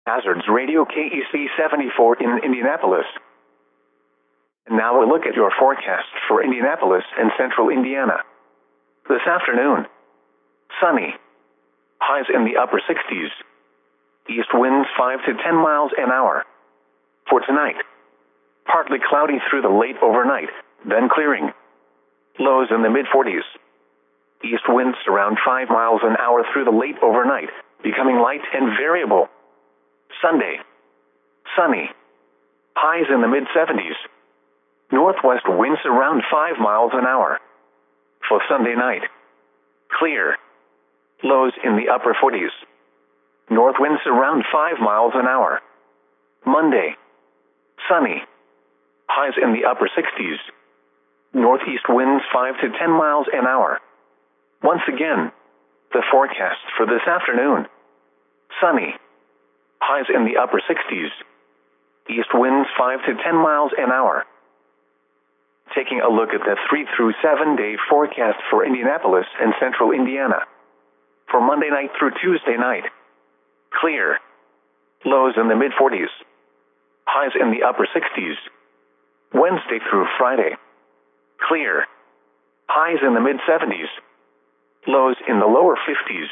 Hazards Radio KEC 74 in Indianapolis. And now a look at your forecast for Indianapolis and central Indiana. This afternoon, sunny. Highs in the upper 60s. East winds 5 to 10 miles an hour. For tonight, partly cloudy through the late overnight, then clearing. Lows in the mid-40s. East winds around 5 miles an hour through the late overnight, becoming light and variable. Sunday, sunny. Highs in the mid-70s. Northwest winds around 5 miles an hour. For Sunday night, clear. Lows in the upper 40s. North winds around 5 miles an hour. Monday, sunny. Highs in the upper 60s. Northeast winds 5 to 10 miles an hour. Once again, the forecast for this afternoon. Sunny. Highs in the upper 60s. East winds 5 to 10 miles an hour. Taking a look at the 3 through 7 day forecast for Indianapolis and central Indiana. For Monday night through Tuesday night, clear. Lows in the mid-40s. Highs in the upper 60s. Wednesday through Friday, clear. Highs in the mid-70s. Lows in the lower 50s.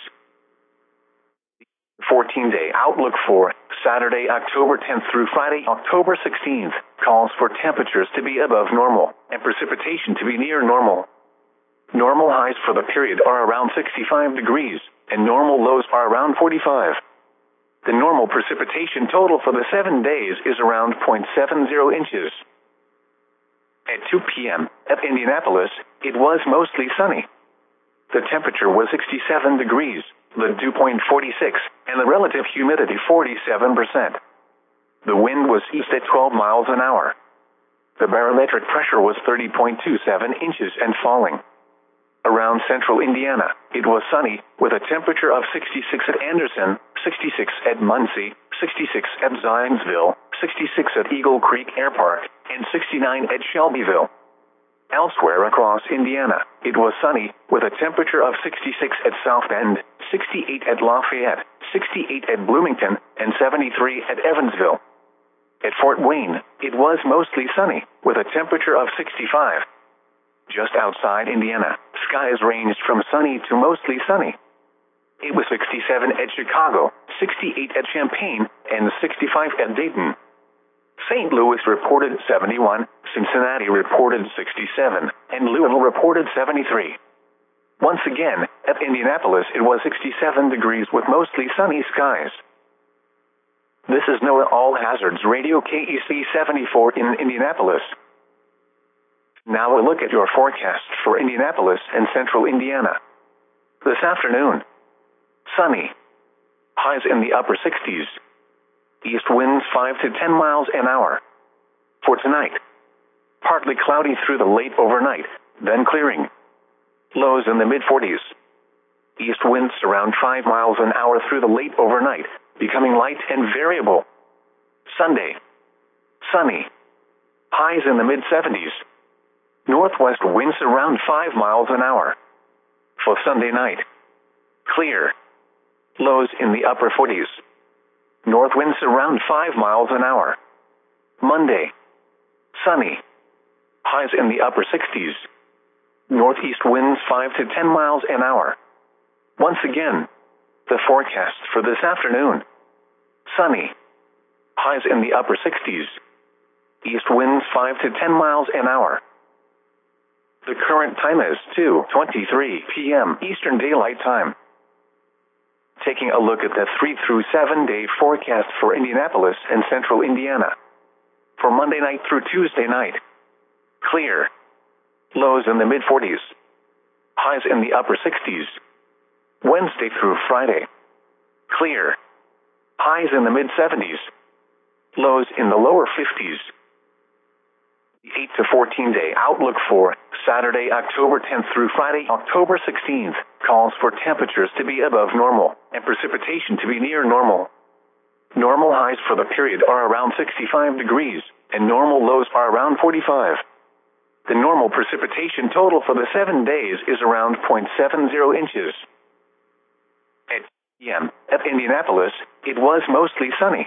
14-day outlook for Saturday, October 10th through Friday, October 16th, calls for temperatures to be above normal and precipitation to be near normal. Normal highs for the period are around 65 degrees, and normal lows are around 45. The normal precipitation total for the 7 days is around 0.70 inches. At 2 p.m. at Indianapolis, it was mostly sunny. The temperature was 67 degrees, the dew point 46, and the relative humidity 47%. The wind was east at 12 miles an hour. The barometric pressure was 30.27 inches and falling. Around central Indiana, it was sunny, with a temperature of 66 at Anderson, 66 at Muncie, 66 at Zionsville, 66 at Eagle Creek Air Park, and 69 at Shelbyville. Elsewhere across Indiana, it was sunny, with a temperature of 66 at South Bend, 68 at Lafayette, 68 at Bloomington, and 73 at Evansville. At Fort Wayne, it was mostly sunny, with a temperature of 65. Just outside Indiana, skies ranged from sunny to mostly sunny. It was 67 at Chicago, 68 at Champaign, and 65 at Dayton. St. Louis reported 71, Cincinnati reported 67, and Louisville reported 73. Once again, at Indianapolis it was 67 degrees with mostly sunny skies. This is NOAA All Hazards Radio KEC 74 in Indianapolis. Now a look at your forecast for Indianapolis and central Indiana. This afternoon, sunny. Highs in the upper 60s. East winds 5 to 10 miles an hour. For tonight, partly cloudy through the late overnight, then clearing. Lows in the mid-40s. East winds around 5 miles an hour through the late overnight, becoming light and variable. Sunday, sunny. Highs in the mid-70s. Northwest winds around 5 miles an hour. For Sunday night, clear. Lows in the upper 40s. North winds around 5 miles an hour. Monday, sunny. Highs in the upper 60s. Northeast winds 5 to 10 miles an hour. Once again, the forecast for this afternoon. Sunny. Highs in the upper 60s. East winds 5 to 10 miles an hour. The current time is 2:23 p.m. Eastern Daylight Time. Taking a look at the 3 through 7 day forecast for Indianapolis and central Indiana. For Monday night through Tuesday night, clear. Lows in the mid-40s. Highs in the upper 60s. Wednesday through Friday, clear. Highs in the mid-70s. Lows in the lower 50s. The 8 to 14 day outlook for Saturday, October 10th through Friday, October 16th, calls for temperatures to be above normal and precipitation to be near normal. Normal highs for the period are around 65 degrees, and normal lows are around 45. The normal precipitation total for the 7 days is around 0.70 inches. At p.m. at Indianapolis, it was mostly sunny.